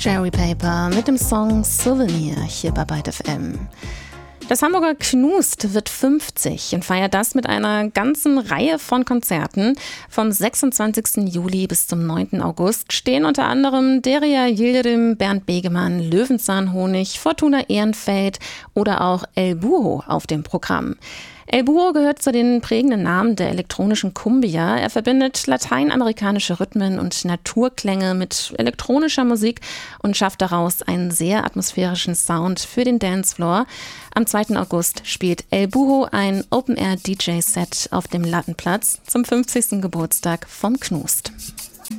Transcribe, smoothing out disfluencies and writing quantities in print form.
Jerry Paper mit dem Song Souvenir hier bei Byte FM. Das Hamburger Knust wird 50 und feiert das mit einer ganzen Reihe von Konzerten. Vom 26. Juli bis zum 9. August stehen unter anderem Derya Yildirim, Bernd Begemann, Löwenzahnhonig, Fortuna Ehrenfeld oder auch El Burro auf dem Programm. El Burro gehört zu den prägenden Namen der elektronischen Cumbia. Er verbindet lateinamerikanische Rhythmen und Naturklänge mit elektronischer Musik und schafft daraus einen sehr atmosphärischen Sound für den Dancefloor. Am 2. August spielt El Burro ein Open-Air-DJ-Set auf dem Lattenplatz zum 50. Geburtstag vom Knust.